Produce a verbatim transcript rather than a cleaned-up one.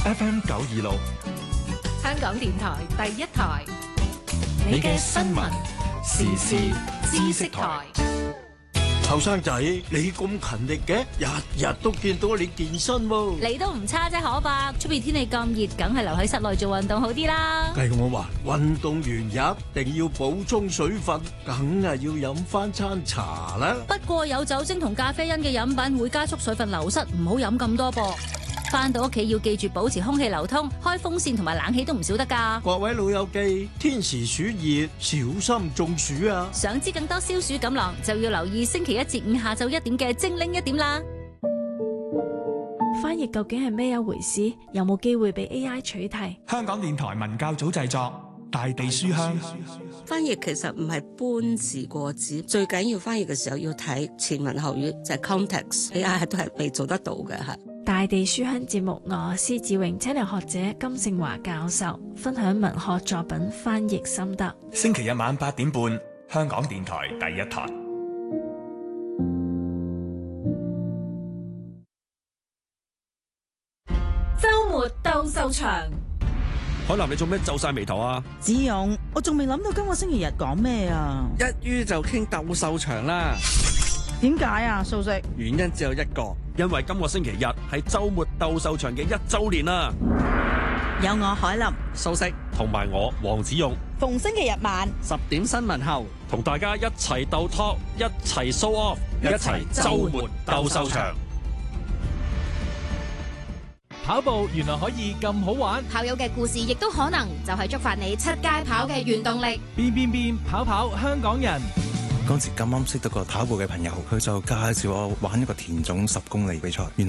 F M 九二六， 香港電台第一台， 你嘅新聞時事知識台。 後生仔，你咁勤力嘅，日日都見到你健身喎。 你都唔差啫，可伯。出邊天氣咁熱，梗係留喺室內做運動好啲啦。 計我話，運動完一定要補充水分，梗係要飲翻餐茶啦。 不過有酒精同咖啡因嘅飲品會加速水分流失，唔好飲咁多噃。翻到屋企要記住保持空氣流通，開風扇同埋冷氣都唔少得㗎。 各位老友記，天時暑熱，小心中暑啊！ 想知更多消暑錦囊，就要留意星期一至五下晝一點嘅精靈一點啦。 翻譯究竟係咩一回事？有冇機會被 A I 取替？ 香港電台文教組製作《大地書香》。 翻譯其實唔係搬字過紙，最緊要翻譯嘅時候要睇前文後語，就係 context。A I 都係未做得到嘅嚇。 大地書香節目，我施志榮請嚟學者金聖華教授分享文學作品翻譯心得。 星期日晚八點半，香港電台第一台。 周末鬥獸場。 海南，你做咩皺晒眉頭啊？ 子勇，我仲未諗到今個星期日講咩啊！ 一於就傾鬥獸場啦。 點解啊？素食原因只有一個， 因為今個星期日係周末鬥獸場嘅一周年啦。 有我海林、 素食同埋我黃子勇， 逢星期日晚十點新聞後， 同大家一齊鬥 talk， 一齊 show off， 一齊周末鬥獸場。 跑步原來可以咁好玩， 跑友嘅故事亦都可能就係觸發你出街跑嘅原動力。 變變變，跑跑香港人。 嗰時咁啱識到個跑步嘅朋友，佢就介紹我玩一個田總十公里比賽。原